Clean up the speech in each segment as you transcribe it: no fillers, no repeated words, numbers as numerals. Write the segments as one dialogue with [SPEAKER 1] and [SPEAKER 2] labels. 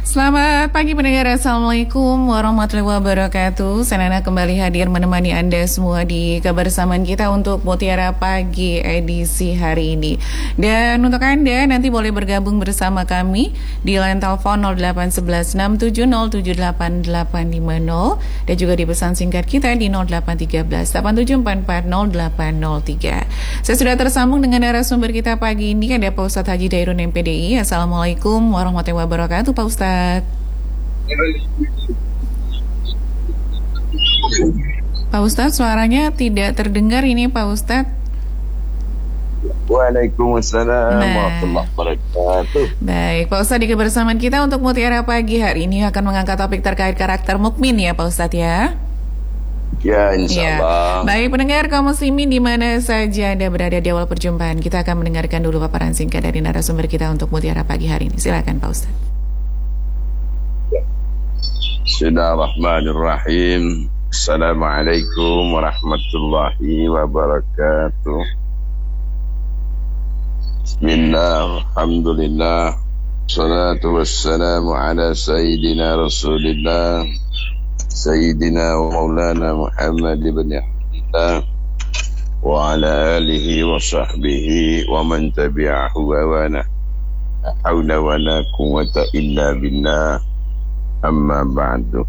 [SPEAKER 1] Selamat pagi pendengar, Assalamualaikum warahmatullahi wabarakatuh. Senana kembali hadir menemani Anda semua di kebersamaan kita untuk Mutiara Pagi edisi hari ini. Dan untuk Anda nanti boleh bergabung bersama kami di line telepon 08160707850 dan juga di pesan singkat kita di 081387440803. Saya sudah tersambung dengan narasumber kita pagi ini, ada Pak Ustadz Haji Dairun MPDI. Assalamualaikum warahmatullahi wabarakatuh, Pak Ustadz. Pak Ustadz, suaranya tidak terdengar ini Pak Ustadz.
[SPEAKER 2] Waalaikumsalam warahmatullahi wabarakatuh.
[SPEAKER 1] Baik, Pak Ustadz, di kebersamaan kita untuk Mutiara Pagi hari ini akan mengangkat topik terkait karakter mukmin ya Pak Ustadz ya.
[SPEAKER 2] Ya, insyaallah.
[SPEAKER 1] Baik, pendengar kaum muslimin di mana saja Anda berada di awal perjumpaan, kita akan mendengarkan dulu paparan singkat dari narasumber kita untuk Mutiara Pagi hari ini. Silakan Pak Ustadz.
[SPEAKER 2] Bismillahirrahmanirrahim. Assalamualaikum warahmatullahi wabarakatuh. Bismillah, alhamdulillah, salatu wassalamu ala sayyidina rasulillah, sayyidina wa maulana Muhammad ibn Abdillah wa ala alihi wa sahbihi wa man tabi'ahu wa wana. La hawla wa la quwwata illa billah. Amma ba'du.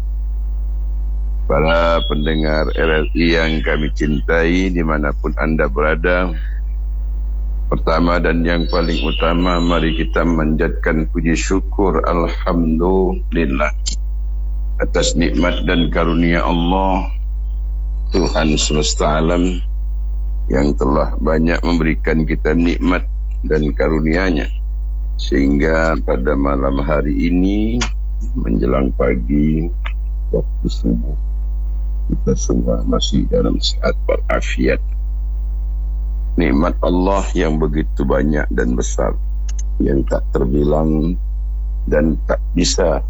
[SPEAKER 2] Para pendengar RRI yang kami cintai dimanapun Anda berada, pertama dan yang paling utama, mari kita manjatkan puji syukur alhamdulillah atas nikmat dan karunia Allah Tuhan semesta alam yang telah banyak memberikan kita nikmat dan karunia-Nya, sehingga pada malam hari ini menjelang pagi waktu subuh kita semua masih dalam sehat walafiat. Nikmat Allah yang begitu banyak dan besar, yang tak terbilang dan tak bisa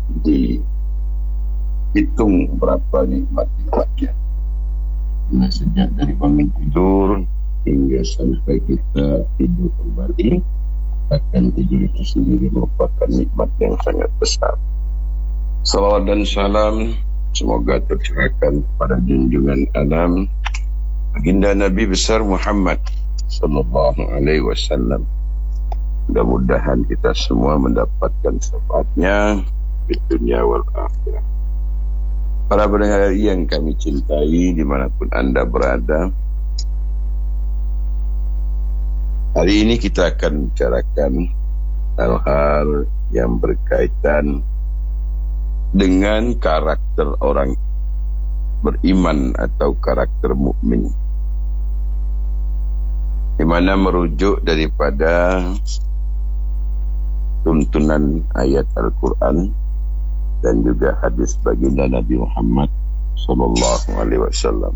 [SPEAKER 2] dihitung berapa nikmat-nikmatnya. Sejak dari bangun tidur hingga sampai kita tidur kembali, akan tidur itu sendiri merupakan nikmat yang sangat besar. Salawat dan salam semoga tercurahkan kepada junjungan alam baginda Nabi besar Muhammad sallallahu alaihi wasallam. Mudah-mudahan kita semua mendapatkan syafaatnya di dunia wal akhirah. Para pendengar yang kami cintai dimanapun Anda berada, hari ini kita akan bicarakan hal-hal yang berkaitan dengan karakter orang beriman atau karakter mukmin, di mana merujuk daripada tuntunan ayat Al-Quran dan juga hadis baginda Nabi Muhammad sallallahu alaihi wasallam.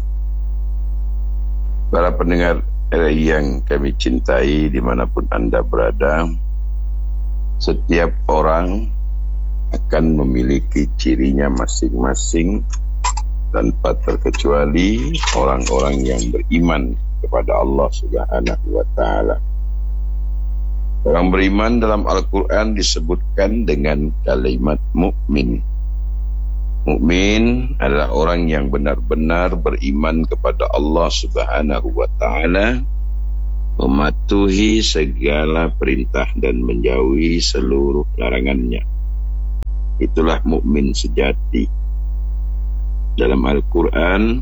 [SPEAKER 2] Para pendengar yang kami cintai dimanapun Anda berada, setiap orang akan memiliki cirinya masing-masing tanpa terkecuali orang-orang yang beriman kepada Allah Subhanahu wa ta'ala. Orang beriman dalam Al-Quran disebutkan dengan kalimat mukmin. Mukmin adalah orang yang benar-benar beriman kepada Allah Subhanahu wa ta'ala, mematuhi segala perintah dan menjauhi seluruh larangannya. Itulah mukmin sejati. Dalam Al-Quran,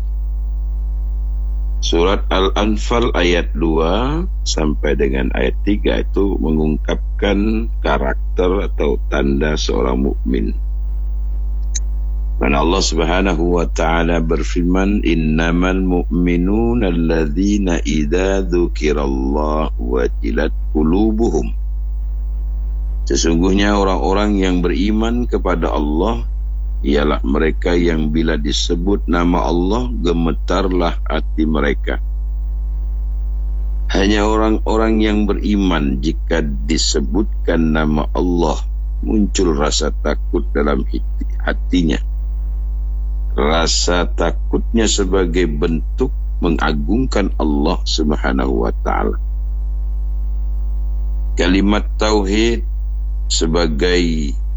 [SPEAKER 2] surat Al-Anfal ayat 2 sampai dengan ayat 3 itu mengungkapkan karakter atau tanda seorang mukmin. Mana Allah Subhanahu wa ta'ala berfirman, innamal mu'minuna alladzina idza dzukirallahu wajilat qulubuhum. Sesungguhnya orang-orang yang beriman kepada Allah ialah mereka yang bila disebut nama Allah gemetarlah hati mereka. Hanya orang-orang yang beriman jika disebutkan nama Allah muncul rasa takut dalam hatinya. Rasa takutnya sebagai bentuk mengagungkan Allah Subhanahu wa ta'ala. Kalimat tauhid sebagai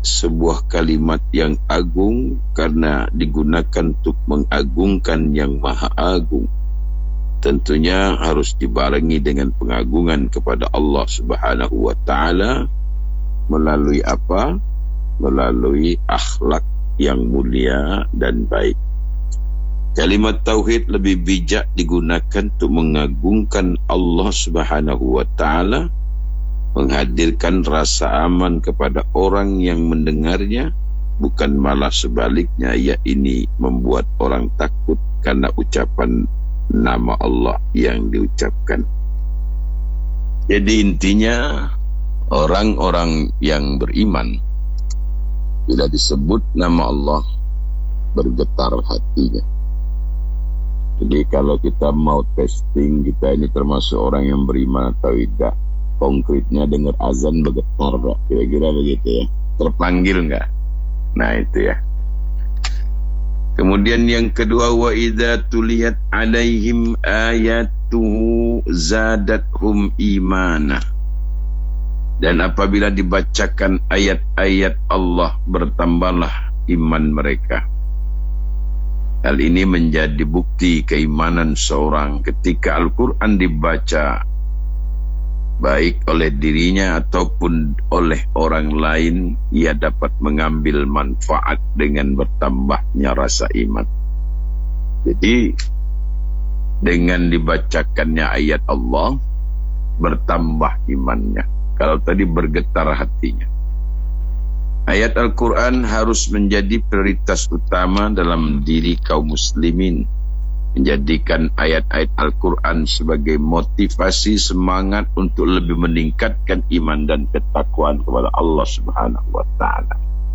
[SPEAKER 2] sebuah kalimat yang agung karena digunakan untuk mengagungkan yang maha agung. Tentunya harus dibarengi dengan pengagungan kepada Allah Subhanahu wa ta'ala. Melalui apa? Melalui akhlak yang mulia dan baik. Kalimat tauhid lebih bijak digunakan untuk mengagungkan Allah Subhanahu wa ta'ala, menghadirkan rasa aman kepada orang yang mendengarnya, bukan malah sebaliknya, ya ini membuat orang takut karena ucapan nama Allah yang diucapkan. Jadi intinya, orang-orang yang beriman bila disebut nama Allah bergetar hatinya. Jadi kalau kita mau testing kita ini termasuk orang yang beriman atau tidak, konkretnya dengar azan bergetar gak? Kira-kira begitu ya. Terpanggil gak? Nah itu ya. Kemudian yang kedua, wa idza tuliyat alaihim ayatuhu zadathum imana. Dan apabila dibacakan ayat-ayat Allah, bertambahlah iman mereka. Hal ini menjadi bukti keimanan seorang ketika Al-Quran dibaca, baik oleh dirinya ataupun oleh orang lain, ia dapat mengambil manfaat dengan bertambahnya rasa iman. Jadi dengan dibacakannya ayat Allah, bertambah imannya. Kalau tadi bergetar hatinya. Ayat Al-Quran harus menjadi prioritas utama dalam diri kaum muslimin. Menjadikan ayat-ayat Al-Quran sebagai motivasi semangat untuk lebih meningkatkan iman dan ketakwaan kepada Allah Subhanahu wa ta'ala.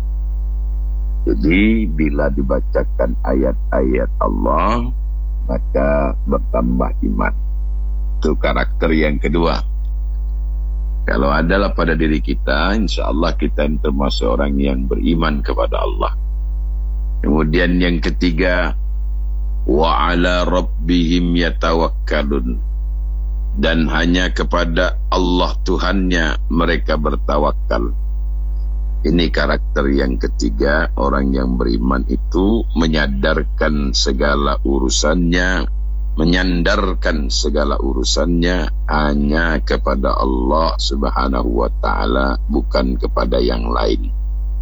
[SPEAKER 2] Jadi bila dibacakan ayat-ayat Allah, maka bertambah iman. Itu karakter yang kedua. Kalau adalah pada diri kita, insya Allah kita termasuk orang yang beriman kepada Allah. Kemudian yang ketiga, wa ala rabbihim yatawakkalun. Dan hanya kepada Allah Tuhannya mereka bertawakal. Ini karakter yang ketiga, orang yang beriman itu menyandarkan segala urusannya hanya kepada Allah Subhanahu wa ta'ala, bukan kepada yang lain.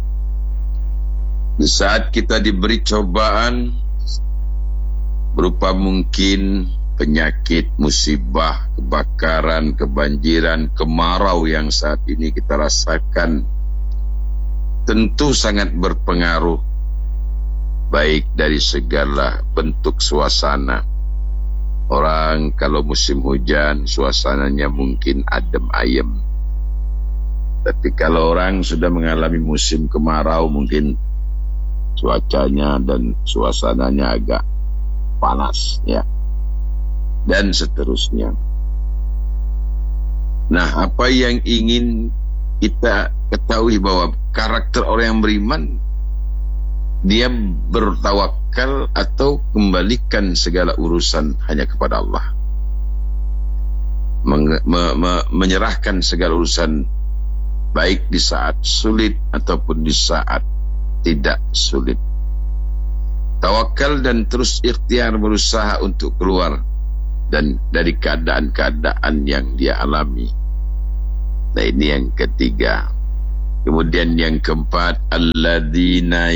[SPEAKER 2] Di saat kita diberi cobaan berupa mungkin penyakit, musibah, kebakaran, kebanjiran, kemarau yang saat ini kita rasakan, tentu sangat berpengaruh baik dari segala bentuk suasana. Orang kalau musim hujan suasananya mungkin adem ayem. Tapi kalau orang sudah mengalami musim kemarau mungkin cuacanya dan suasananya agak panas ya. Dan seterusnya. Nah, apa yang ingin kita ketahui bahwa karakter orang yang beriman, dia bertawakal atau kembalikan segala urusan hanya kepada Allah. Menyerahkan segala urusan baik di saat sulit ataupun di saat tidak sulit. Tawakal dan terus ikhtiar berusaha untuk keluar dan dari keadaan-keadaan yang dia alami. Nah ini yang ketiga. Kemudian yang keempat, alladzina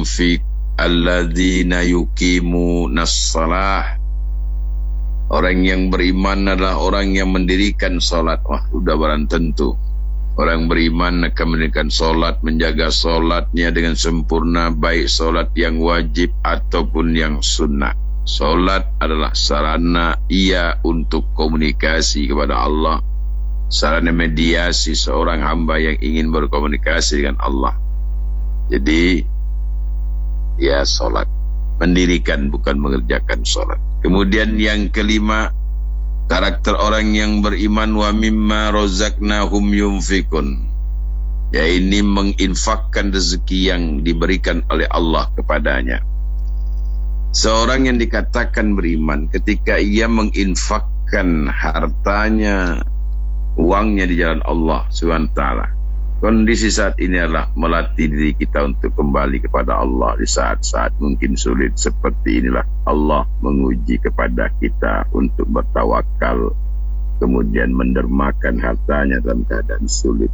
[SPEAKER 2] yuqimunas shalah. Orang yang beriman adalah orang yang mendirikan salat. Wah, sudah barang tentu. Orang beriman akan mendirikan salat, menjaga salatnya dengan sempurna, baik salat yang wajib ataupun yang sunnah. Salat adalah sarana ia untuk komunikasi kepada Allah. Sarana mediasi seorang hamba yang ingin berkomunikasi dengan Allah. Jadi ya salat, mendirikan bukan mengerjakan salat. Kemudian yang kelima, karakter orang yang beriman, wa mimma razaqnahum yunfikun. Ya ini menginfakkan rezeki yang diberikan oleh Allah kepadanya. Seorang yang dikatakan beriman ketika ia menginfakkan hartanya, uangnya di jalan Allah SWT, Kondisi saat ini adalah melatih diri kita untuk kembali kepada Allah di saat-saat mungkin sulit seperti inilah. Allah menguji kepada kita untuk bertawakal, kemudian mendermakan hartanya dalam keadaan sulit.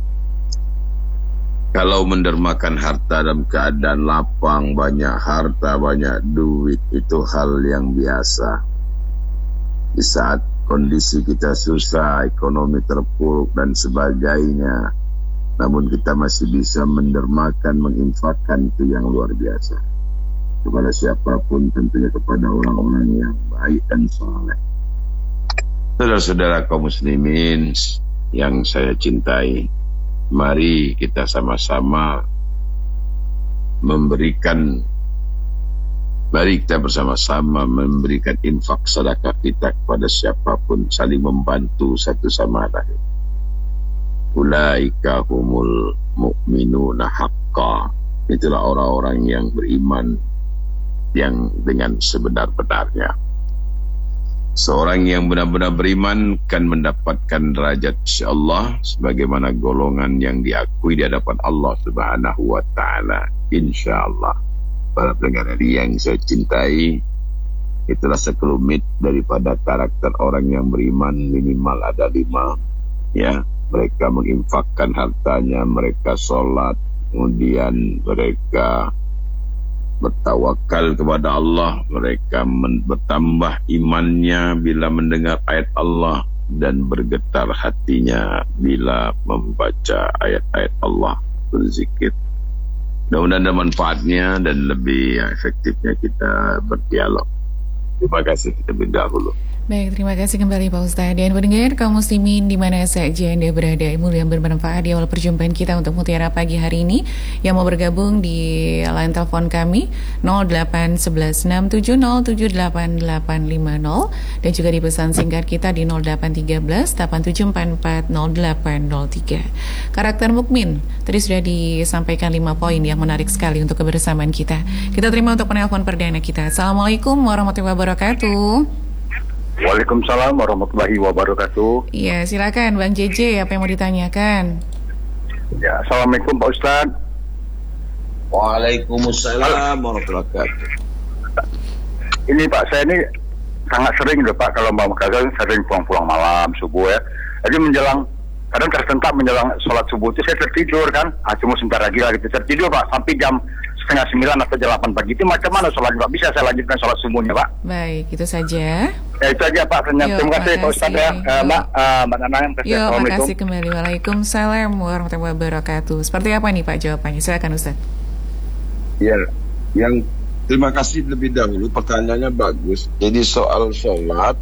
[SPEAKER 2] Kalau mendermakan harta dalam keadaan lapang, banyak harta, banyak duit, itu hal yang biasa. Di saat kondisi kita susah, ekonomi terpuruk dan sebagainya, namun kita masih bisa mendermakan, menginfakkan, itu yang luar biasa. Kepada siapapun, tentunya kepada orang-orang yang baik dan saleh. Saudara-saudara kaum muslimin yang saya cintai, mari kita sama-sama mari kita bersama-sama memberikan infak sedekah kita kepada siapapun, saling membantu satu sama lain. Ulaika humul mu'minuna haqqa. Itulah orang-orang yang beriman yang dengan sebenar-benarnya. Seorang yang benar-benar beriman akan mendapatkan derajat insyaallah sebagaimana golongan yang diakui di hadapan Allah Subhanahu wa taala, insyaallah. Para pendengar yang saya cintai, itulah sekelumit daripada karakter orang yang beriman. Minimal ada 5, ya. Mereka menginfakkan hartanya, mereka sholat, kemudian mereka bertawakal kepada Allah, mereka bertambah imannya bila mendengar ayat Allah, dan bergetar hatinya bila membaca ayat-ayat Allah, berzikir. Mudah-mudahan ada manfaatnya dan lebih efektifnya kita berdialog. Terima kasih terlebih dahulu.
[SPEAKER 1] Baik, terima kasih kembali Pak Ustadz. Dan pendengar kaum muslimin di mana saja Anda berada, ilmu yang bermanfaat di awal perjumpaan kita untuk Mutiara Pagi hari ini. Yang mau bergabung di line telepon kami 081167078850 dan juga di pesan singkat kita di 0813-8744-0803. Karakter mukmin tadi sudah disampaikan 5 poin yang menarik sekali untuk kebersamaan kita. Kita terima untuk penelpon perdana kita. Assalamualaikum warahmatullahi wabarakatuh.
[SPEAKER 3] Waalaikumsalam warahmatullahi wabarakatuh.
[SPEAKER 1] Iya, silakan Bang JJ, apa yang mau ditanyakan?
[SPEAKER 3] Ya, assalamualaikum Pak Ustadz.
[SPEAKER 2] Waalaikumsalam warahmatullahi wabarakatuh.
[SPEAKER 3] Ini Pak, saya ini sangat sering loh Pak, kalau Mbak Mekazal sering pulang malam subuh ya. Jadi menjelang, kadang tersentak menjelang sholat subuh itu saya tertidur kan. Cuma sebentar lagi tertidur Pak, sampai jam 8:30 atau jam 8 pagi. Itu macam mana sholat Pak? Bisa saya lanjutkan sholat subuhnya Pak?
[SPEAKER 1] Baik, itu saja.
[SPEAKER 3] Ya itu aja Pak. Terima kasih Pak Ustadz ya. Mbak Nanang.
[SPEAKER 1] Terima kasih kembali. Waalaikumsalam warahmatullahi wabarakatuh. Seperti apa nih Pak jawabannya? Silakan Ustadz.
[SPEAKER 2] Ya, yang terima kasih lebih dahulu, pertanyaannya bagus. Jadi soal sholat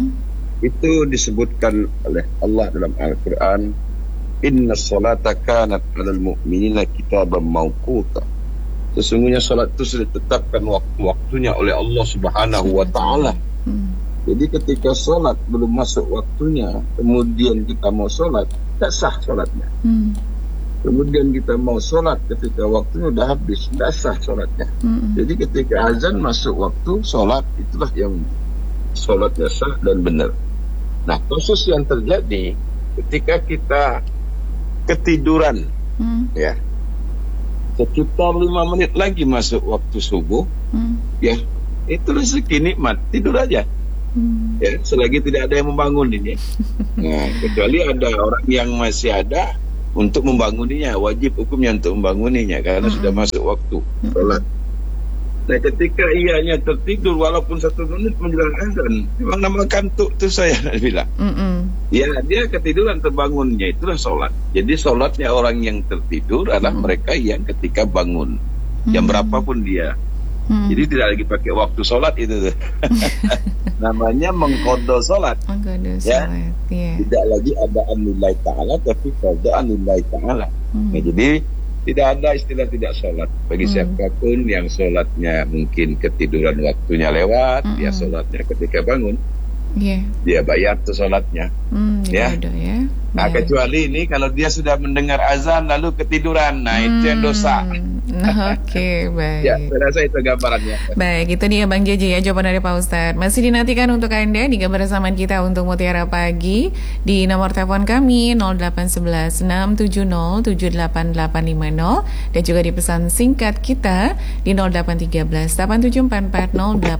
[SPEAKER 2] itu disebutkan oleh Allah dalam Al-Quran, Inna sholata kanat 'alal mu'minina kitaban mawquta. Sesungguhnya sholat itu sudah ditetapkan waktu-waktunya oleh Allah Subhanahu wa ta'ala. Jadi ketika sholat belum masuk waktunya, kemudian kita mau sholat, tidak sah sholatnya. Kemudian kita mau sholat ketika waktunya sudah habis, tidak sah sholatnya. Jadi ketika azan masuk waktu sholat, itulah yang sholatnya sah dan benar. Nah, khusus yang terjadi ketika kita ketiduran, ya, sekitar 5 menit lagi masuk waktu subuh, ya, itu rezeki nikmat, tidur aja. Ya, selagi tidak ada yang membangunin ya. Nah, kecuali ada orang yang masih ada untuk membangunnya, wajib hukumnya untuk membangunnya karena sudah masuk waktu sholat. Nah, ketika ianya tertidur walaupun 1 menit menjelang azan, memang nama kantuk itu saya bilang. Ya, dia ketiduran terbangunnya, itulah sholat. Jadi sholatnya orang yang tertidur adalah mereka yang ketika bangun, jam berapapun dia. Jadi tidak lagi pakai waktu sholat itu. Namanya mengqadha sholat. Ya. Tidak lagi ada nilai ta'ala, tapi qadha nilai ta'ala. Nah, jadi tidak ada istilah tidak sholat. Bagi siapapun yang sholatnya mungkin ketiduran waktunya lewat, dia sholatnya ketika bangun. Dia bayar tuh sholatnya. Ya. Nah, kecuali ini kalau dia sudah mendengar azan lalu ketiduran, nah itu yang dosa.
[SPEAKER 1] Oke, baik.
[SPEAKER 2] Ya, saya rasa itu gambarannya.
[SPEAKER 1] Baik, itu dia Bang JJ ya jawaban dari Pak Ustadz. Masih dinantikan untuk Anda di kebersamaan kita untuk Mutiara Pagi di nomor telepon kami 0811 670 78850 dan juga di pesan singkat kita di 0813 8744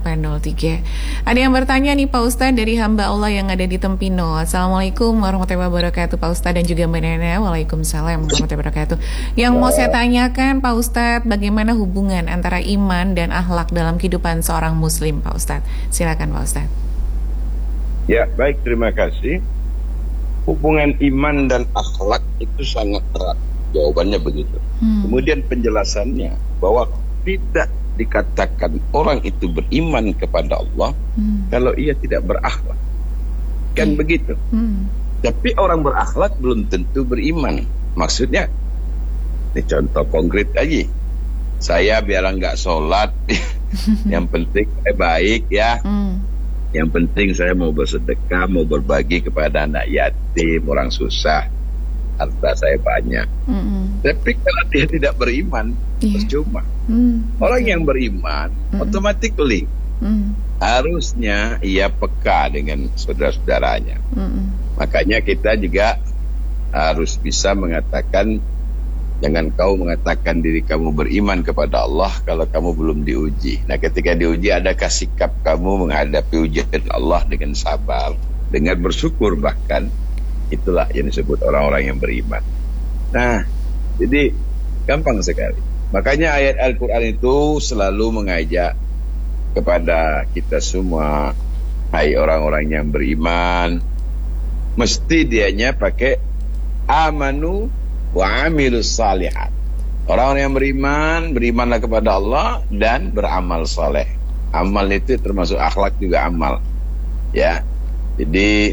[SPEAKER 1] 0803. Ada yang bertanya nih Pak Ustadz dari hamba Allah yang ada di Tempino. Assalamualaikum warahmatullahi wabarakatuh Pak Ustadz dan juga Mbak Nena. Waalaikumsalam warahmatullahi wabarakatuh. Yang mau saya tanyakan Pak Ustadz, bagaimana hubungan antara iman dan akhlak dalam kehidupan seorang muslim Pak Ustadz? Silakan Pak Ustadz.
[SPEAKER 2] Ya, baik, terima kasih. Hubungan iman dan akhlak itu sangat erat. Jawabannya begitu. Kemudian penjelasannya bahwa tidak dikatakan orang itu beriman kepada Allah kalau ia tidak berakhlak. Kan begitu. Tapi orang berakhlak belum tentu beriman. Maksudnya, ini contoh konkret aja. Saya biar nggak sholat, yang penting saya baik ya. Yang penting saya mau bersedekah, mau berbagi kepada anak yatim, orang susah. Harta saya banyak. Tapi kalau dia tidak beriman, percuma. Orang yang beriman, automatically harusnya ia peka dengan saudara-saudaranya. Makanya kita juga harus bisa mengatakan, jangan kau mengatakan diri kamu beriman kepada Allah kalau kamu belum diuji. Nah, ketika diuji, adakah sikap kamu menghadapi ujian Allah dengan sabar, dengan bersyukur bahkan? Itulah yang disebut orang-orang yang beriman. Nah, jadi gampang sekali. Makanya ayat Al-Quran itu selalu mengajak kepada kita semua, hai orang-orang yang beriman, mesti dianya pakai amanu wa amilus salihat. Orang yang beriman, berimanlah kepada Allah dan beramal saleh. Amal itu termasuk akhlak juga amal. Ya. Jadi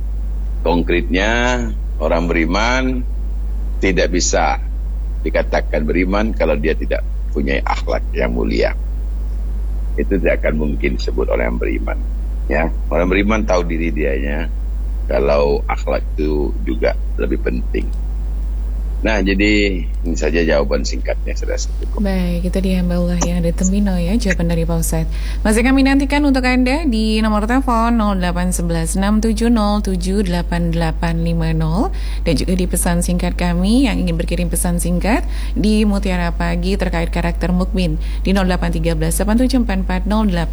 [SPEAKER 2] konkretnya orang beriman tidak bisa dikatakan beriman kalau dia tidak punya akhlak yang mulia. Itu tidak akan mungkin disebut orang yang beriman. Ya, orang beriman tahu diri dianya kalau akhlak itu juga lebih penting. Nah, jadi ini saja jawaban singkatnya, sudah cukup.
[SPEAKER 1] Baik, itu dia Mbak Allah yang ada Tempino ya, jawaban dari Pak Ustadz. Masih kami nantikan untuk Anda di nomor telepon 0811 670 78850 dan juga di pesan singkat kami yang ingin berkirim pesan singkat di Mutiara Pagi terkait karakter mukmin di 0813 8744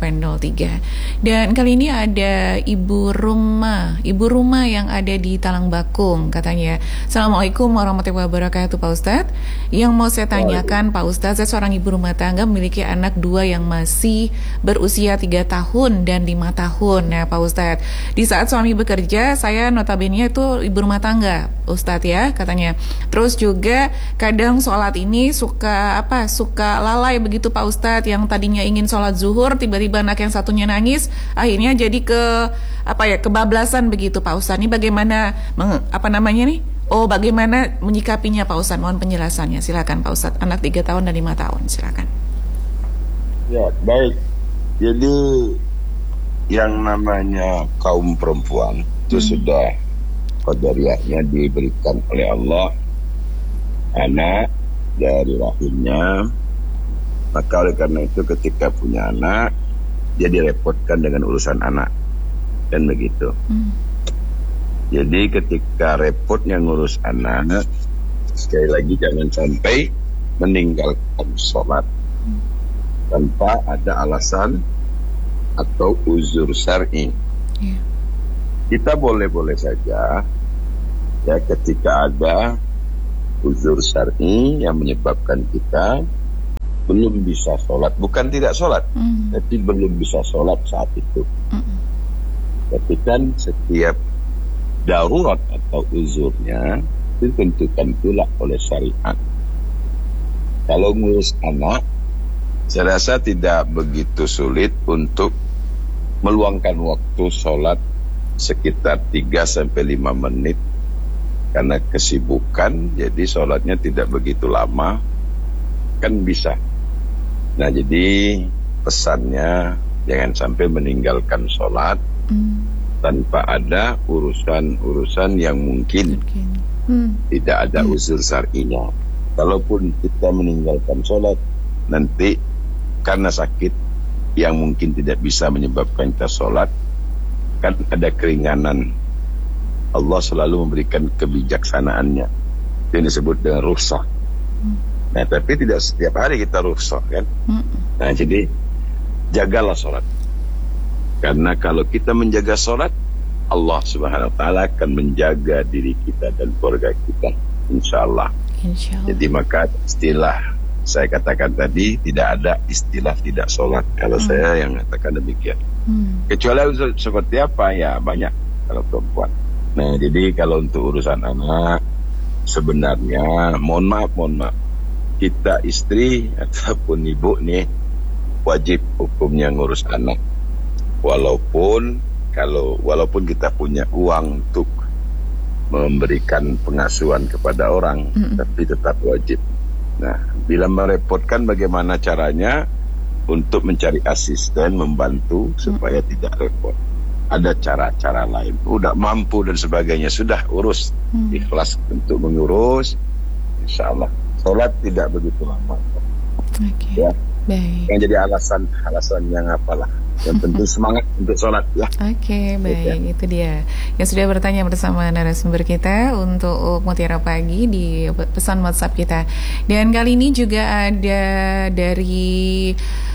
[SPEAKER 1] 0803. Dan kali ini ada ibu rumah yang ada di Talang Bakung, katanya. Assalamualaikum warahmatullahi wabarakatuh Pak Ustadz. Yang mau saya tanyakan Pak Ustadz, saya seorang ibu rumah tangga memiliki anak 2 yang masih berusia 3 tahun dan 5 tahun. Nah Pak Ustadz, di saat suami bekerja, saya notabene itu ibu rumah tangga Ustadz ya katanya. Terus juga kadang sholat ini suka lalai begitu Pak Ustadz. Yang tadinya ingin sholat zuhur, tiba-tiba anak yang satunya nangis, akhirnya jadi kebablasan begitu Pak Ustadz. Ini bagaimana bagaimana menyikapinya Pak Ustadz? Mohon penjelasannya. Silakan Pak Ustadz. Anak 3 tahun dan 5 tahun. Silakan.
[SPEAKER 2] Ya, baik. Jadi yang namanya kaum perempuan itu sudah qadariyahnya diberikan oleh Allah anak dari rahimnya. Maka oleh karena itu ketika punya anak, dia direpotkan dengan urusan anak. Dan begitu. Jadi ketika repotnya ngurus anak, sekali lagi jangan sampai meninggalkan sholat tanpa ada alasan atau uzur syar'i. Kita boleh-boleh saja ya ketika ada uzur syar'i yang menyebabkan kita belum bisa sholat, bukan tidak sholat, tapi belum bisa sholat saat itu. Tapi kan setiap darurat atau uzurnya ditentukan pula oleh syariat. Kalau ngurus anak, saya rasa tidak begitu sulit untuk meluangkan waktu sholat sekitar 3-5 menit karena kesibukan, jadi sholatnya tidak begitu lama, kan bisa. Nah, jadi pesannya jangan sampai meninggalkan sholat tanpa ada urusan-urusan yang mungkin tidak ada uzur syar'inya. Kalaupun kita meninggalkan sholat, nanti karena sakit yang mungkin tidak bisa menyebabkan kita sholat, kan ada keringanan. Allah selalu memberikan kebijaksanaannya. Yang disebut dengan rukhsah. Nah, tapi tidak setiap hari kita rukhsah, kan? Nah, jadi jagalah sholat. Karena kalau kita menjaga sholat, Allah Subhanahu wa Ta'ala akan menjaga diri kita dan keluarga kita, insya Allah. Jadi maka istilah saya katakan tadi, tidak ada istilah tidak sholat. Kalau saya yang katakan demikian. Kecuali seperti apa, ya banyak kalau perempuan. Nah, jadi kalau untuk urusan anak, sebenarnya mohon maaf, kita istri ataupun ibu nih wajib hukumnya ngurus anak. Walaupun kita punya uang untuk memberikan pengasuhan kepada orang, tapi tetap wajib. Nah, bila merepotkan, bagaimana caranya untuk mencari asisten membantu supaya tidak repot? Ada cara-cara lain. Udah mampu dan sebagainya, sudah urus, ikhlas untuk mengurus, insya Allah. Sholat tidak begitu lama. Ya.
[SPEAKER 1] Baik.
[SPEAKER 2] Yang jadi alasan yang apalah. Yang penting semangat untuk sholat, ya.
[SPEAKER 1] Oke, baik. Itu dia yang sudah bertanya bersama narasumber kita untuk Mutiara Pagi di pesan WhatsApp kita. Dan kali ini juga ada dari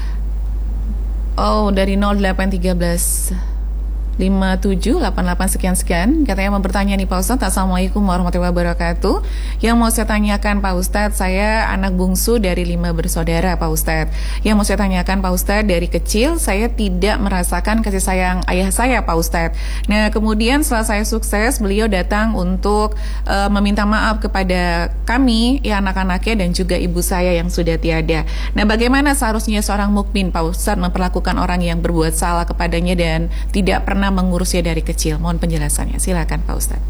[SPEAKER 1] 0813 5788 sekian. Katanya mau bertanya nih Pak Ustadz. Assalamualaikum warahmatullahi wabarakatuh. Yang mau saya tanyakan Pak Ustadz, saya anak bungsu dari 5 bersaudara Pak Ustadz. Yang mau saya tanyakan Pak Ustadz, dari kecil saya tidak merasakan kasih sayang ayah saya Pak Ustadz. Nah, kemudian setelah saya sukses, beliau datang untuk meminta maaf kepada kami, ya anak-anaknya, dan juga ibu saya yang sudah tiada. Nah, bagaimana seharusnya seorang mukmin Pak Ustadz memperlakukan orang yang berbuat salah kepadanya dan tidak pernah mengurusnya dari kecil? Mohon penjelasannya, silakan Pak Ustadz.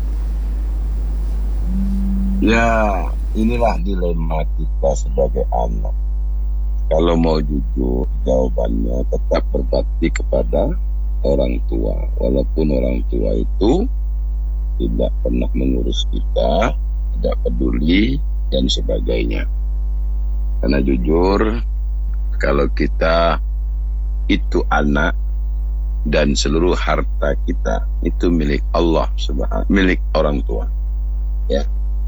[SPEAKER 2] Ya, inilah dilema kita sebagai anak. Kalau mau jujur, jawabannya tetap berbakti kepada orang tua. Walaupun orang tua itu tidak pernah mengurus kita, tidak peduli, dan sebagainya. Karena jujur, kalau kita itu anak, dan seluruh harta kita itu milik Allah Subhanahu, milik orang tua, ya.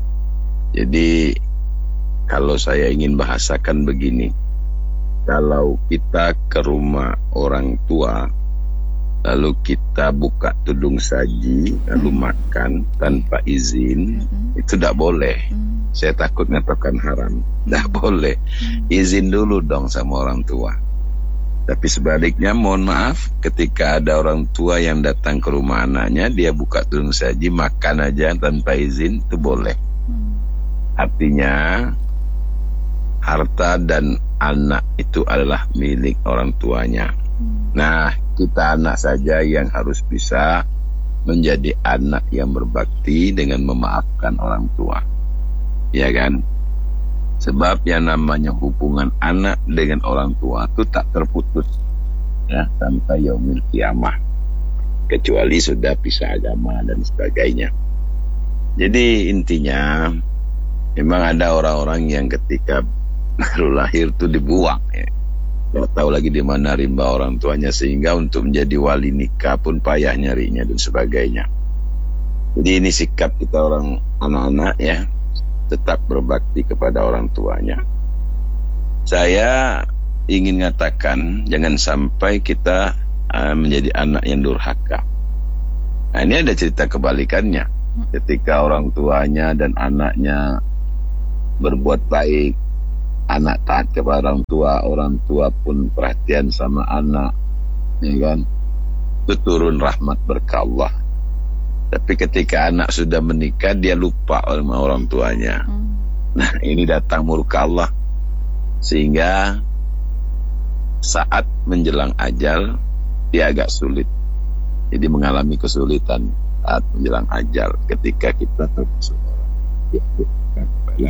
[SPEAKER 2] Jadi kalau saya ingin bahasakan begini, kalau kita ke rumah orang tua lalu kita buka tudung saji lalu makan tanpa izin, itu tidak boleh. Saya takut mengatakan haram, tidak boleh. Izin dulu dong sama orang tua. Tapi sebaliknya, mohon maaf, ketika ada orang tua yang datang ke rumah anaknya, dia buka tudung saji, makan aja tanpa izin, itu boleh. Artinya, harta dan anak itu adalah milik orang tuanya. Nah, kita anak saja yang harus bisa menjadi anak yang berbakti dengan memaafkan orang tua. Ya kan? Sebab yang namanya hubungan anak dengan orang tua itu tak terputus, ya, sampai yaumil kiamah, kecuali sudah pisah agama dan sebagainya. Jadi intinya, memang ada orang-orang yang ketika baru lahir itu dibuang, ya. Tidak tahu lagi di mana rimba orang tuanya, sehingga untuk menjadi wali nikah pun payah nyarinya dan sebagainya. Jadi ini sikap kita orang anak-anak, ya, tetap berbakti kepada orang tuanya. Saya ingin mengatakan, jangan sampai kita menjadi anak yang durhaka. Nah, ini ada cerita kebalikannya. Ketika orang tuanya dan anaknya berbuat baik, anak taat kepada orang tua pun perhatian sama anak, ya kan? Itu turun rahmat berkah Allah. Tapi ketika anak sudah menikah, dia lupa sama orang tuanya. Nah, ini datang murka Allah. Sehingga saat menjelang ajal, dia agak sulit. Jadi mengalami kesulitan saat menjelang ajal. Ketika kita termasuk orang yang bukan kepada.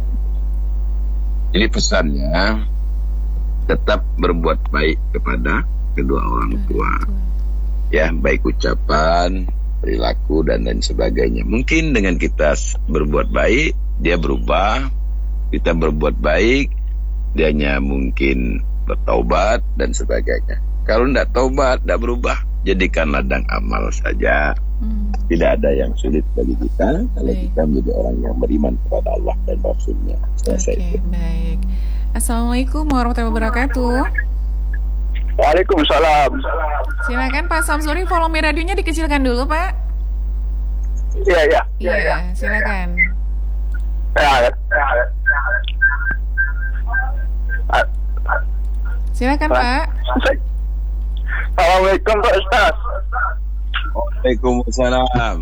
[SPEAKER 2] Ini pesannya, tetap berbuat baik kepada kedua orang tua. Ya, baik ucapan, perilaku, dan lain sebagainya. Mungkin dengan kita berbuat baik, dia berubah, kita berbuat baik, dianya mungkin bertaubat dan sebagainya. Kalau tidak taubat, tidak berubah, jadikan ladang amal saja. Tidak ada yang sulit bagi kita kalau kita menjadi orang yang beriman kepada Allah dan Rasulnya.
[SPEAKER 1] Oke, baik. Assalamualaikum warahmatullahi wabarakatuh.
[SPEAKER 3] Waalaikumsalam.
[SPEAKER 1] Silakan Pak Samsuri, volume radionya dikecilkan dulu, Pak.
[SPEAKER 3] Iya.
[SPEAKER 1] Silakan. Silakan, Pak.
[SPEAKER 3] Assalamualaikum Pak Ustaz.
[SPEAKER 2] Waalaikumsalam.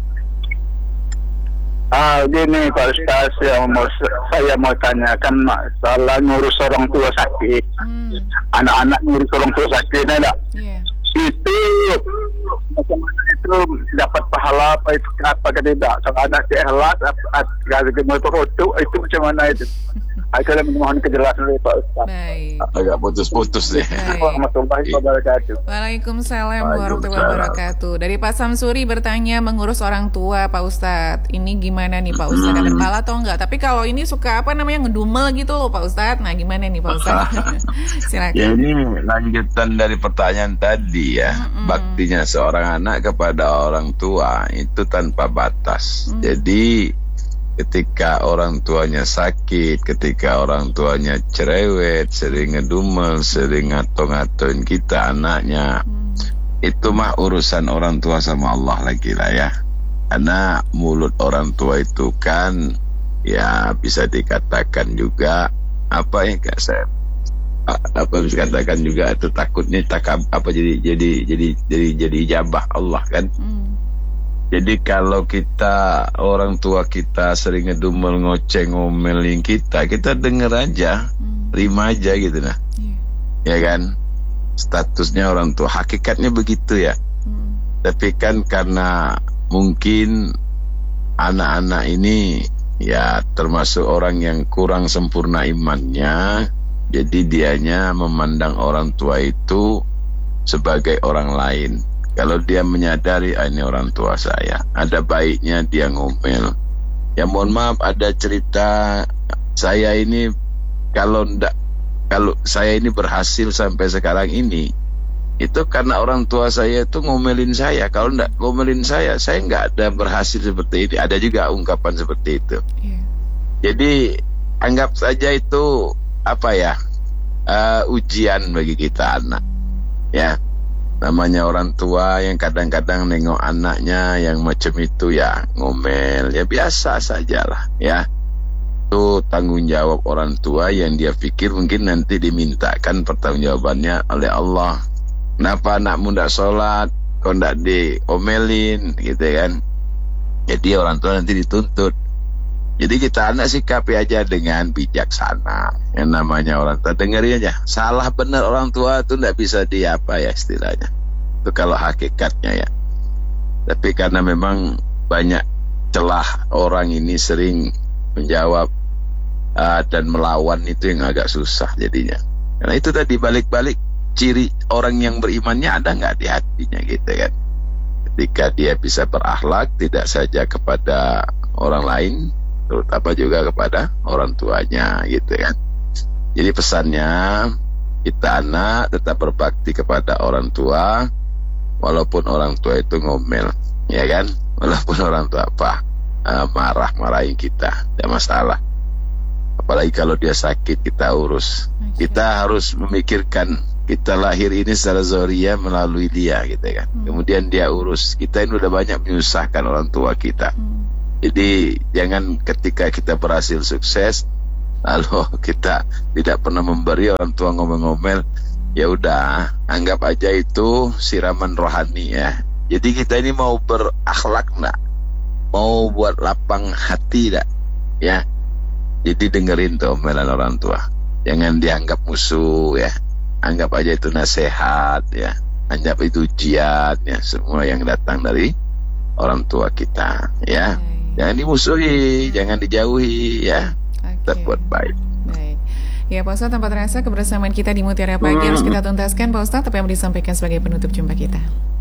[SPEAKER 3] Gini Pak Ustaz, saya mau tanyakan masalah ngurus orang tua sakit. Anak-anak ngurus orang tua sakit, enggak?
[SPEAKER 1] Iya.
[SPEAKER 3] Itu macam mana itu dapat pahala apa itu tidak? Kalau anak ikhlas, itu macam mana itu? Saya memohon kejelasan dari Pak Ustaz.
[SPEAKER 1] Baik.
[SPEAKER 2] Agak putus-putus deh.
[SPEAKER 3] Warahmatullahi wabarakatuh.
[SPEAKER 1] Waalaikumsalam warahmatullahi wabarakatuh. Dari Pak Samsuri bertanya mengurus orang tua Pak Ustadz. Ini gimana nih Pak Ustadz? Ada pahala atau enggak? Tapi kalau ini suka ngedumel gitu loh Pak Ustadz. Nah gimana nih Pak Ustadz? Silakan.
[SPEAKER 2] Ya, ini lanjutan dari pertanyaan tadi ya. Baktinya seorang anak kepada orang tua itu tanpa batas. Jadi ketika orang tuanya sakit, ketika orang tuanya cerewet, sering ngedumel, sering ngato-ngatoin kita anaknya, itu mah urusan orang tua sama Allah lagi lah ya. Karena mulut orang tua itu kan ya bisa dikatakan juga bisa katakan juga itu takutnya jadi ijabah Allah kan. Jadi kalau kita orang tua kita sering ngedumel, ngoceh, ngomelin kita denger aja, terima aja gitu nah. Ya kan? Statusnya orang tua, hakikatnya begitu ya. Tapi kan karena mungkin anak-anak ini ya termasuk orang yang kurang sempurna imannya, jadi dianya memandang orang tua itu sebagai orang lain. Kalau dia menyadari ini orang tua saya, ada baiknya dia ngomel. Ya mohon maaf, ada cerita saya ini kalau saya ini berhasil sampai sekarang ini, itu karena orang tua saya itu ngomelin saya. Kalau enggak ngomelin saya enggak ada berhasil seperti ini. Ada juga ungkapan seperti itu. Jadi anggap saja itu ujian bagi kita anak. Ya. Namanya orang tua yang kadang-kadang nengok anaknya yang macam itu ya ngomel, ya biasa sajalah ya. Itu tanggung jawab orang tua yang dia pikir mungkin nanti dimintakan pertanggungjawabannya oleh Allah. Kenapa anakmu tidak sholat, kau tidak diomelin gitu kan. Jadi orang tua nanti dituntut. Jadi kita anak sikapi aja dengan bijaksana. Yang namanya orang tua, dengerin aja. Salah benar orang tua itu tidak bisa istilahnya. Itu kalau hakikatnya ya. Tapi karena memang banyak celah orang ini sering menjawab dan melawan, itu yang agak susah jadinya. Karena itu tadi balik-balik ciri orang yang berimannya ada nggak di hatinya gitu kan. Ketika dia bisa berakhlak tidak saja kepada orang lain, terutama juga kepada orang tuanya gitu kan. Jadi pesannya kita anak tetap berbakti kepada orang tua walaupun orang tua itu ngomel, ya kan? Walaupun orang tua marah-marahin kita, tidak masalah. Apalagi kalau dia sakit kita urus. Kita harus memikirkan kita lahir ini secara zahiriyah melalui dia gitu kan. Kemudian dia urus. Kita ini udah banyak menyusahkan orang tua kita. Jadi jangan ketika kita berhasil sukses lalu kita tidak pernah memberi, orang tua ngomel-ngomel, ya udah anggap aja itu siraman rohani ya. Jadi kita ini mau berakhlak enggak? Mau buat lapang hati enggak? Ya. Jadi dengerin tuh omelan orang tua. Jangan dianggap musuh ya. Anggap aja itu nasihat ya. Anggap itu ujian ya, semua yang datang dari orang tua kita ya. Jangan dimusuhi, jangan dijauhi ya. Tetap buat baik.
[SPEAKER 1] Baik. Ya Pak Ustadz, tanpa terasa kebersamaan kita di Mutiara Pagi harus kita tuntaskan Pak Ustadz, apa yang disampaikan sebagai penutup jumpa kita?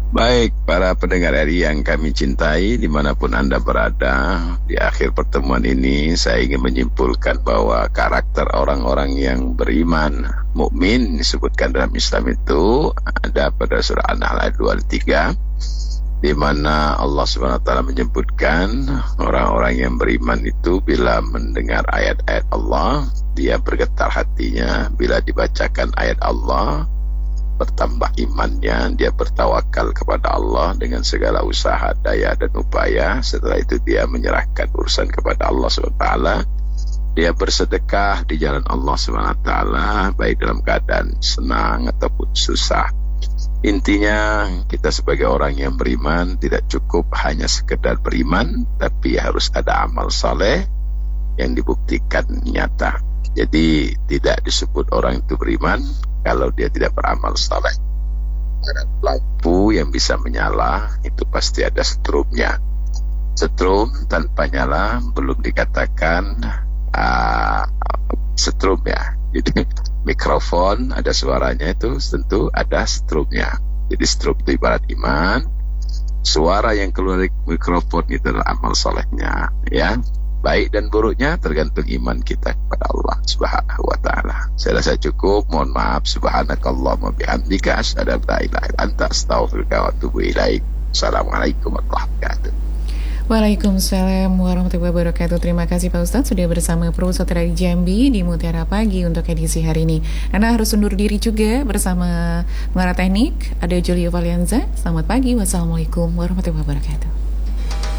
[SPEAKER 2] Baik, para pendengar RI yang kami cintai, dimanapun Anda berada, di akhir pertemuan ini saya ingin menyimpulkan bahwa karakter orang-orang yang beriman, mukmin disebutkan dalam Islam itu ada pada surah An-Nahl ayat 23, di mana Allah SWT menyebutkan orang-orang yang beriman itu bila mendengar ayat-ayat Allah, dia bergetar hatinya. Bila dibacakan ayat Allah, bertambah imannya, dia bertawakal kepada Allah dengan segala usaha, daya dan upaya. Setelah itu dia menyerahkan urusan kepada Allah SWT. Dia bersedekah di jalan Allah SWT, baik dalam keadaan senang ataupun susah. Intinya kita sebagai orang yang beriman tidak cukup hanya sekedar beriman, tapi harus ada amal saleh yang dibuktikan nyata. Jadi tidak disebut orang itu beriman kalau dia tidak beramal saleh. Ada lampu yang bisa menyala, itu pasti ada setrumnya. Setrum tanpa nyala belum dikatakan setrum ya. Jadi mikrofon ada suaranya, itu tentu ada setrumnya. Jadi setrum itu ibarat iman. Suara yang keluar dari mikrofon itu adalah amal salehnya, ya. Baik dan buruknya tergantung iman kita kepada Allah Subhanahu wa taala. Saya rasa cukup. Mohon maaf. Subhanakallahumma bihamdika asyhadu an la ilaha illa anta astaghfiruka wa atubu ilaik. Assalamualaikum warahmatullahi wabarakatuh.
[SPEAKER 1] Waalaikumsalam warahmatullahi wabarakatuh. Terima kasih Pak Ustadz sudah bersama Pro Sutra di Jambi di Mutiara Pagi untuk edisi hari ini. Anda harus undur diri juga bersama pengarah teknik ada Julio Valianza. Selamat pagi. Wassalamualaikum warahmatullahi wabarakatuh.